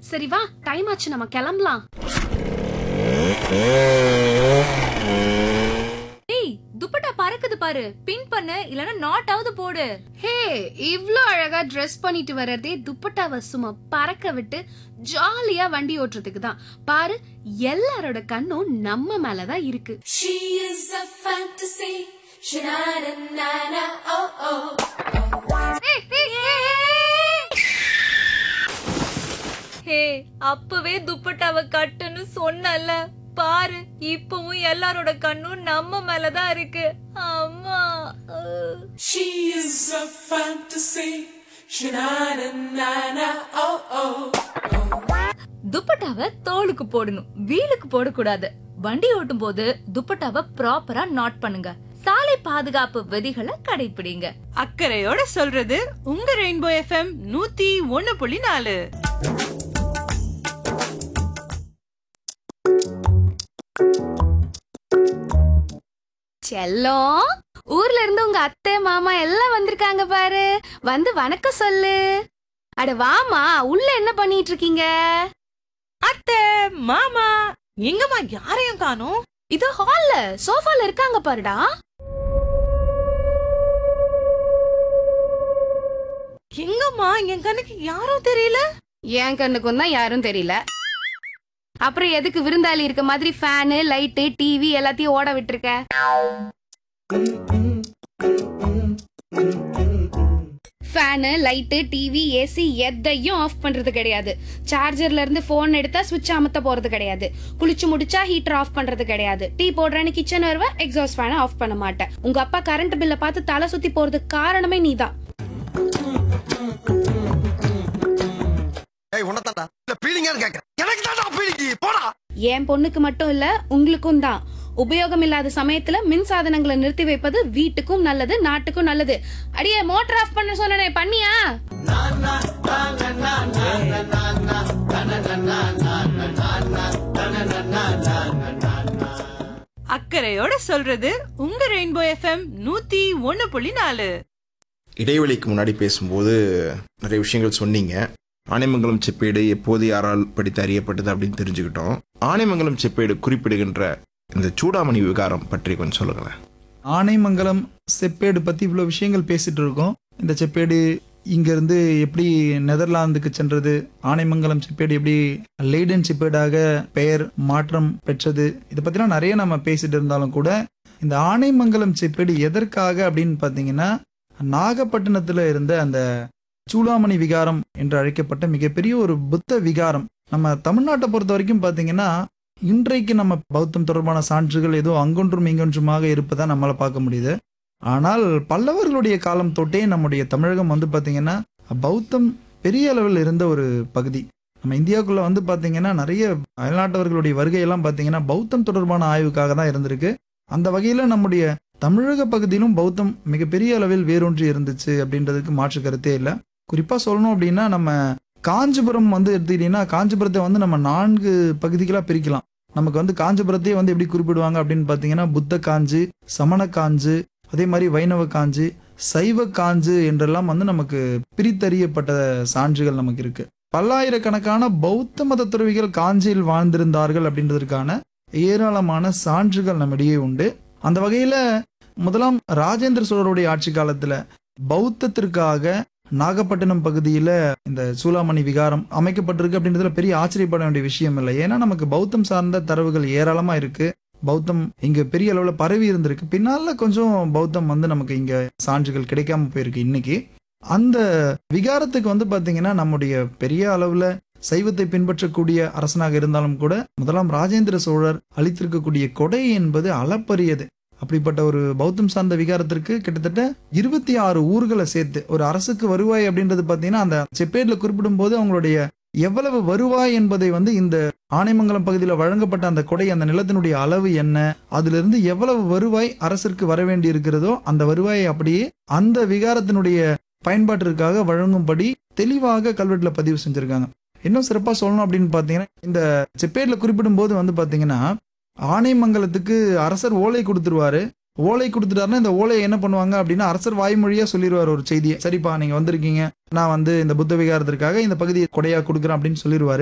சரி வா, டைம் ஆச்சு, நம்ம கிளம்பலாம். ஏய், துப்பட்டா பறக்குது பாரு. பின் பண்ணு, இல்லனா நாட் ஆவது போடு. ஹே, இவ்ளோ அழகா Dress பண்ணிட்டு வர்றதே துப்பட்டாவை சும்மா பறக்க விட்டு ஜாலியா வண்டி ஓட்டுறதுக்கு தான். பாரு, எல்லாரோட கண்ணும் நம்ம மேலதான் இருக்கு. She is a fantasy. Sha-na-na-na-na, oh oh. ஹே, அப்பவே துப்பட்டாவை கட்டுன்னு சொன்னல. பாரு, இப்பவும் எல்லாரோட கண்ணும் நம்ம மேலதான் இருக்கு. அம்மா. She is a fantasy. Sha-na-na-na-na, oh oh. துப்பட்டாவை தோலுக்கு போடணும், வீலுக்கு போடக்கூடாது. வண்டி ஓட்டும் போது துப்பட்டாவை ப்ராப்பரா நாட் பண்ணுங்க. சாலை பாதுகாப்பு விதிகளை கடைபிடிங்க. அக்கறையோட சொல்றது உங்க ரெயின்போ எஃப்எம் 101.4. செல்லம், ஊர்ல இருந்து உங்க அத்தை மாமா எல்லாம் வந்திருக்காங்க பாரு. வந்து வணக்கம் சொல்லு. அட வாமா, உள்ள என்ன பண்ணிட்டு இருக்கீங்க? அத்தை, மாமா, எங்கம்மா யாரையும் காணோம்? இது ஹால்ல சோஃபால இருக்காங்க பாருடா. எங்கம்மா என் கண்ணுக்கு யாரும் தெரியல. என் கண்ணுக்கும் தான் யாரும் தெரியல. அப்புறம் எதுக்கு விருந்தாளி இருக்க மாதிரி ஃபேனு, லைட்டு, டிவி எல்லாத்தையும் ஓட விட்டுருக்க? ஃபேனு, லைட்டு, டிவி, ஏசி எதையும் ஆஃப் பண்றது கிடையாது. சார்ஜர்ல இருந்து போன் எடுத்தா சுவிட்ச் அமுத்த போறது கிடையாது. குளிச்சு முடிச்சா ஹீட்டர் ஆஃப் பண்றது கிடையாது. டீ போடுறேன்னு கிச்சன் வருவ, எக்ஸாஸ்ட் ஃபேனை ஆஃப் பண்ண மாட்டேன். உங்க அப்பா கரண்ட் பில்ல பார்த்து தலை சுத்தி போறதுக்கு காரணமே நீதான். என் பொண்ணுக்கு மட்டும் இல்ல, உங்களுக்கும் தான். உபயோகம் இல்லாத சமயத்துல மின் சாதனங்களை நிறுத்தி வைப்பது வீட்டுக்கும் நல்லது, நாட்டுக்கும் நல்லது. அடியே, மோட்டர் ஆஃப் பண்ண சொன்னனே, பண்ணியா? அக்கறையோட சொல்றது உங்க ரெயின்போ எஃப்எம் 101.4. இடைவெளிக்கு முன்னாடி பேசும்போது நிறைய விஷயங்கள் சொன்னீங்க. ஆனைமங்கலம் செப்பேடு எப்போது யாரால் படித்து அறியப்பட்டது அப்படின்னு தெரிஞ்சுக்கிட்டோம். ஆனைமங்கலம் செப்பேடு குறிப்பிடுகின்ற இந்த சூடாமணி விகாரம் பற்றி கொஞ்சம் சொல்லுங்களேன். ஆனைமங்கலம் செப்பேடு பற்றி இவ்வளோ விஷயங்கள் பேசிட்டு இருக்கோம். இந்த செப்பேடு இங்கேருந்து எப்படி நெதர்லாந்துக்கு சென்றது, ஆனைமங்கலம் செப்பேடு எப்படி லெய்டன் செப்பேடாக பெயர் மாற்றம் பெற்றது, இதை பற்றிலாம் நிறைய நம்ம பேசிட்டு இருந்தாலும் கூட இந்த ஆனைமங்கலம் செப்பேடு எதற்காக அப்படின்னு பார்த்தீங்கன்னா, நாகப்பட்டினத்தில் இருந்த அந்த சூடாமணி விகாரம் என்று அழைக்கப்பட்ட மிகப்பெரிய ஒரு புத்த விகாரம். நம்ம தமிழ்நாட்டை பொறுத்த வரைக்கும் பார்த்தீங்கன்னா, இன்றைக்கு நம்ம பௌத்தம் தொடர்பான சான்றுகள் ஏதோ அங்கொன்றும் இங்கொன்றுமாக இருப்பதா நம்மளால பார்க்க முடியுது. ஆனால் பல்லவர்களுடைய காலம் தொட்டே நம்முடைய தமிழகம் வந்து பார்த்தீங்கன்னா பௌத்தம் பெரிய அளவில் இருந்த ஒரு பகுதி. நம்ம இந்தியாவுக்குள்ள வந்து பார்த்தீங்கன்னா நிறைய அயல்நாட்டவர்களுடைய வருகையெல்லாம் பார்த்தீங்கன்னா பௌத்தம் தொடர்பான ஆய்வுக்காக தான் இருந்திருக்கு. அந்த வகையில் நம்முடைய தமிழக பகுதியிலும் பௌத்தம் மிகப்பெரிய அளவில் வேரூன்றி இருந்துச்சு அப்படின்றதுக்கு மாற்று கருத்தே இல்லை. குறிப்பாக சொல்லணும் அப்படின்னா, நம்ம காஞ்சிபுரம் வந்து எடுத்துக்கிட்டீங்கன்னா, காஞ்சிபுரத்தை வந்து நம்ம 4 பகுதிகளாக பிரிக்கலாம். நமக்கு வந்து காஞ்சிபுரத்தையே வந்து எப்படி குறிப்பிடுவாங்க அப்படின்னு பார்த்தீங்கன்னா, புத்த காஞ்சி, சமண காஞ்சு, அதே மாதிரி வைணவ காஞ்சி, சைவ காஞ்சு என்றெல்லாம் வந்து நமக்கு பிரித்தறியப்பட்ட சான்றுகள் நமக்கு இருக்கு. பல்லாயிரக்கணக்கான பௌத்த மத துறவிகள் காஞ்சியில் வாழ்ந்திருந்தார்கள் அப்படின்றதுக்கான ஏராளமான சான்றுகள் நம்மிடையே உண்டு. அந்த வகையில முதலாம் ராஜேந்திர சோழருடைய ஆட்சி காலத்துல பௌத்தத்திற்காக நாகப்பட்டினம் பகுதியில இந்த சூளாமணி விகாரம் அமைக்கப்பட்டிருக்கு அப்படின்றதுல பெரிய ஆச்சரியப்பட வேண்டிய விஷயம் இல்லை. ஏன்னா நமக்கு பௌத்தம் சார்ந்த தரவுகள் ஏராளமா இருக்கு. பௌத்தம் இங்க பெரிய அளவுல பரவி இருந்திருக்கு. பின்னால கொஞ்சம் பௌத்தம் வந்து நமக்கு இங்க சான்றுகள் கிடைக்காம போயிருக்கு. இன்னைக்கு அந்த விகாரத்துக்கு வந்து பாத்தீங்கன்னா, நம்முடைய பெரிய அளவுல சைவத்தை பின்பற்றக்கூடிய அரசனாக இருந்தாலும் கூட முதலாம் ராஜேந்திர சோழர் அளித்திருக்கக்கூடிய கொடை என்பது அளப்பரியது. அப்படிப்பட்ட ஒரு பௌத்தம் சார்ந்த விகாரத்திற்கு கிட்டத்தட்ட 26 ஊர்களை சேர்த்து ஒரு அரசுக்கு வருவாய் அப்படின்றது பார்த்தீங்கன்னா, அந்த செப்பேட்ல குறிப்பிடும் போது அவங்களுடைய எவ்வளவு வருவாய் என்பதை வந்து இந்த ஆனைமங்கலம் பகுதியில் வழங்கப்பட்ட அந்த கொடை, அந்த நிலத்தினுடைய அளவு என்ன, அதிலிருந்து எவ்வளவு வருவாய் அரசிற்கு வர வேண்டி இருக்கிறதோ அந்த வருவாயை அப்படியே அந்த விகாரத்தினுடைய பயன்பாட்டிற்காக வழங்கும்படி தெளிவாக கல்வெட்டுல பதிவு செஞ்சிருக்காங்க. இன்னும் சிறப்பாக சொல்லணும் அப்படின்னு பார்த்தீங்கன்னா, இந்த செப்பேட்ல குறிப்பிடும் போது வந்து பார்த்தீங்கன்னா, ஆனைமங்கலத்துக்கு அரசர் ஓலை கொடுத்துருவாரு. ஓலை கொடுத்துட்டாருன்னா இந்த ஓலையை என்ன பண்ணுவாங்க அப்படின்னா, அரசர் வாய்மொழியா சொல்லிடுவார் ஒரு செய்தியை. சரிப்பா, நீங்க வந்திருக்கீங்க, நான் வந்து இந்த புத்த விகாரத்திற்காக இந்த பகுதியை கொடையா கொடுக்குறேன் அப்படின்னு சொல்லிடுவாரு.